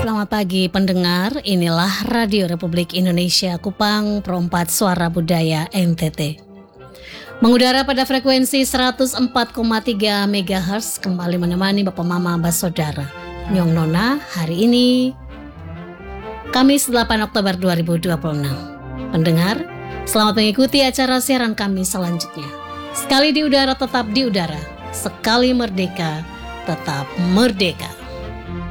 Selamat pagi pendengar, inilah Radio Republik Indonesia Kupang, Perempat Suara Budaya NTT. Mengudara pada frekuensi 104,3 MHz, kembali menemani Bapak Mama Abah Saudara Nyong Nona hari ini, Kamis 8 Oktober 2026. Pendengar, selamat mengikuti acara siaran kami selanjutnya. Sekali di udara tetap di udara, sekali merdeka tetap merdeka.